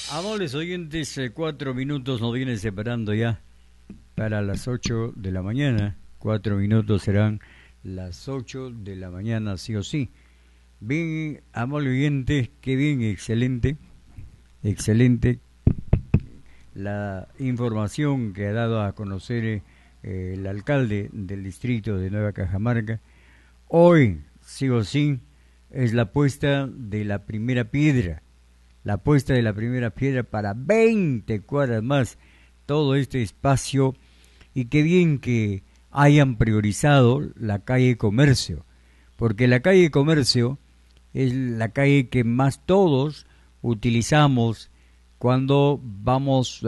Amables oyentes, 4 minutos nos vienen separando ya para las 8 de la mañana. 4 minutos serán las 8 de la mañana, sí o sí. Bien, amables oyentes, qué bien, excelente, excelente la información que ha dado a conocer el alcalde del distrito de Nueva Cajamarca. Hoy, sí o sí, es la puesta de la primera piedra. La puesta de la primera piedra para 20 cuadras más, todo este espacio, y qué bien que hayan priorizado la calle Comercio, porque la calle Comercio es la calle que más todos utilizamos cuando vamos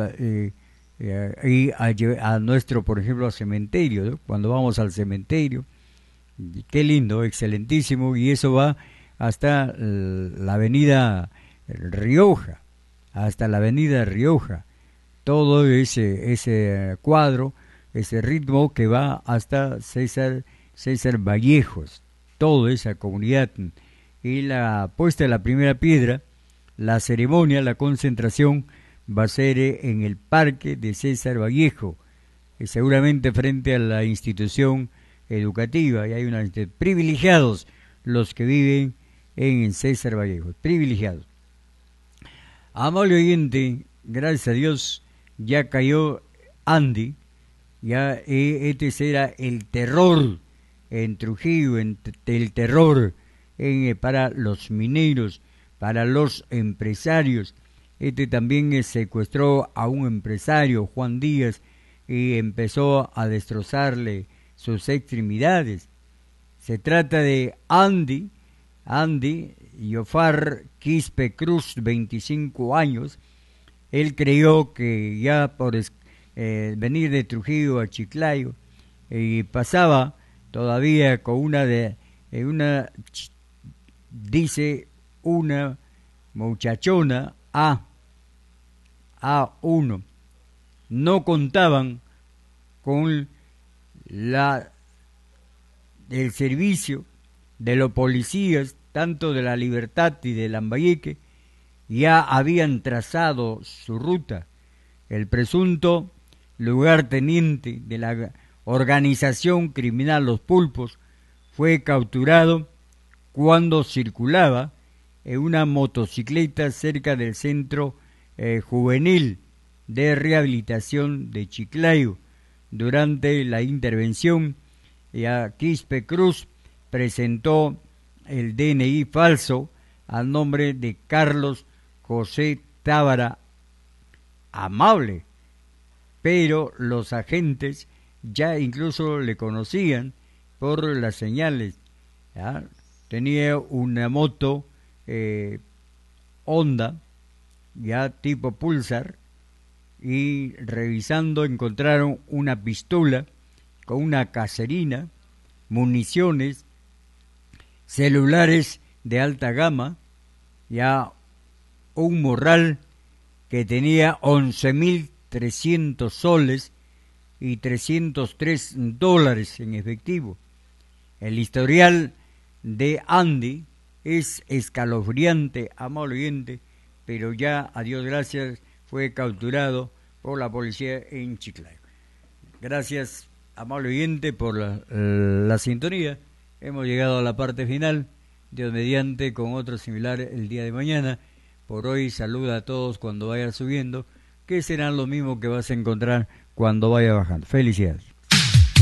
a nuestro, por ejemplo, al cementerio, ¿no? Cuando vamos al cementerio, qué lindo, excelentísimo, y eso va hasta la avenida Rioja, hasta la avenida Rioja, todo ese cuadro, ese ritmo que va hasta César Vallejos, toda esa comunidad, y la puesta de la primera piedra, la ceremonia, la concentración va a ser en el parque de César Vallejo, seguramente frente a la institución educativa, y hay unos privilegiados los que viven en César Vallejo, privilegiados. Amable oyente, gracias a Dios ya cayó Andy, ya este será el terror en Trujillo, el terror para los mineros, para los empresarios. Este también secuestró a un empresario, Juan Díaz, y empezó a destrozarle sus extremidades. Se trata de Andy Yofar Quispe Cruz, 25 años. Él creyó que ya por venir de Trujillo a Chiclayo, y pasaba todavía con dice una muchachona A1. No contaban con el servicio de los policías, tanto de La Libertad y de Lambayeque. Ya habían trazado su ruta. El presunto lugarteniente de la organización criminal Los Pulpos fue capturado cuando circulaba en una motocicleta cerca del centro juvenil de rehabilitación de Chiclayo. Durante la intervención, Quispe Cruz presentó el DNI falso a nombre de Carlos José Tábara Amable, pero los agentes ya incluso le conocían por las señales, ¿ya? Tenía una moto Honda, ya tipo Pulsar, y revisando encontraron una pistola con una caserina, municiones, celulares de alta gama, ya un morral que tenía 11.300 soles y $303 en efectivo. El historial de Andy es escalofriante, amable oyente, pero ya, a Dios gracias, fue capturado por la policía en Chiclayo. Gracias, amable oyente, por la sintonía. Hemos llegado a la parte final, Dios mediante, con otro similar el día de mañana. Por hoy, saluda a todos cuando vaya subiendo, que serán lo mismo que vas a encontrar cuando vaya bajando. Felicidades.